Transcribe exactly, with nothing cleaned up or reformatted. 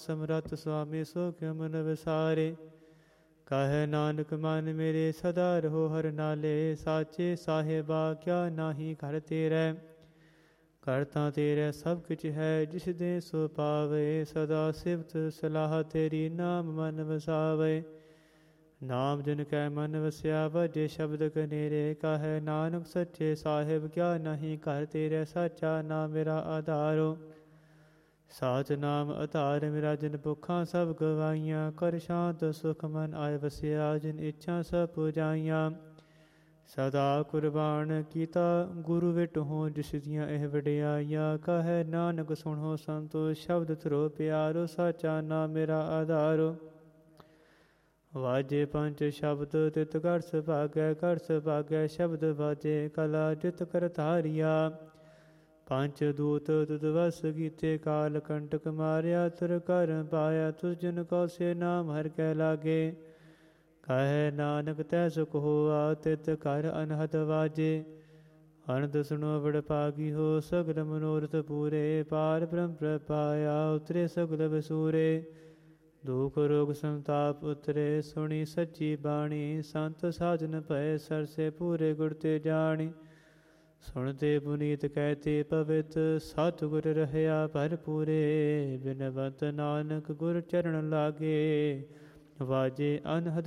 ਸਮਰੱਥ ਸੁਆਮੀ ਸੋ ਕਿਉ ਮਨ ਵਿਸਾਰੇ। ਕਹੈ ਨਾਨਕ ਮਨ ਮੇਰੇ ਸਦਾ ਰਹੋ ਹਰ ਨਾਲੇ, ਸਾਚੇ ਸਾਹਿਬਾ ਕਿਆ ਨਾਹੀ ਘਰ ਤੇਰੇ। ਘਰ ਤਾਂ ਤੇਰੇ ਸਭ ਕਿਛ ਹੈ, ਜਿਸ ਦੇ ਸੋ ਪਾਵੇ, ਸਦਾ ਸਿਫਤ ਸਲਾਹ ਤੇਰੀ ਨਾਮ ਮਨ ਵਸਾਵੇ। ਨਾਮ ਜਿਨ ਕੈ ਮਨ ਵਸਿਆ, ਵਜੇ ਸ਼ਬਦ ਕਨੇਰੇ। ਕਹੈ ਨਾਨਕ ਸੱਚੇ ਸਾਹਿਬ ਕਿਆ ਨਾਹੀ ਘਰ ਤੇਰੇ, ਸਾਚਾ ਨਾਮ ਮੇਰਾ ਆਧਾਰੋ। ਸਾਚ ਨਾਮ ਆਧਾਰ ਮੇਰਾ, ਜਿਨ ਭੁੱਖਾਂ ਸਭ ਗਵਾਈਆਂ। ਕਰ ਸ਼ਾਂਤ ਸੁਖ ਮਨ ਆਏ ਵਸਿਆ, ਜਿਨ ਇੱਛਾ ਸਭ ਪੁਜਾਈਆਂ। ਸਦਾ ਕੁਰਬਾਨ ਕੀਤਾ ਗੁਰੂ ਵਿਟਹੁ, ਜਿਸ ਦੀਆਂ ਇਹ ਵਡਿਆਈਆਂ। ਕਹੈ ਨਾਨਕ ਸੁਣੋ ਸੰਤੋ ਸ਼ਬਦ ਧਰੋ ਪਿਆਰੋ, ਸਾਚਾ ਨਾਮ ਮੇਰਾ ਆਧਾਰੋ। ਵਾਜੇ ਪੰਚ ਸ਼ਬਦ ਤਿਤ ਘਰ ਸੁਭਾਗੈ, ਘਰ ਸੁਭਾਗੈ ਸ਼ਬਦ ਵਾਜੇ, ਕਲਾ ਜਿਤ ਕਰ ਧਾਰਿਆ। ਪੰਚ ਦੂਤ ਤੁਧ ਵਸ ਕੀਤੇ, ਕਾਲ ਕੰਟਕ ਮਾਰਿਆ। ਤੁਰ ਕਰ ਪਾਇਆ ਤੁਸ ਜਿਨ ਕੋ, ਸੇ ਨਾਮ ਹਰਿ ਕੈ ਲਾਗੇ। ਕਹੈ ਨਾਨਕ ਤੈ ਸੁਖ ਹੋਆ, ਤਿਤ ਘਰ ਅਨਹਦ ਵਾਜੇ। ਅਨੰਦ ਸੁਣੋ ਬੜ ਭਾਗੀ ਹੋ, ਸਗਲ ਮਨੋਰਥ ਪੂਰੇ। ਪਾਰ ਬ੍ਰਹਮ ਪ੍ਰਭ ਪਾਇਆ, ਉਤਰੇ ਸਗਲ ਵਿਸੂਰੇ। ਦੁਖ ਰੋਗ ਸੰਤਾਪ ਉਤਰੇ, ਸੁਣੀ ਸੱਚੀ ਬਾਣੀ। ਸੰਤ ਸਾਜਨ ਭਏ ਸਰਸੇ, ਪੂਰੇ ਗੁਰ ਤੇ ਜਾਣੀ। ਸੁਣਤੇ ਪੁਨੀਤ ਕਹਿਤੇ ਪਵਿੱਤ, ਸਤਿਗੁਰ ਰਹਿਆ ਭਰਪੂਰੇ। ਬਿਨਵੰਤ ਨਾਨਕ ਗੁਰ ਚਰਨ ਲਾਗੇ, ਵਾਜੇ ਅਨਹਦ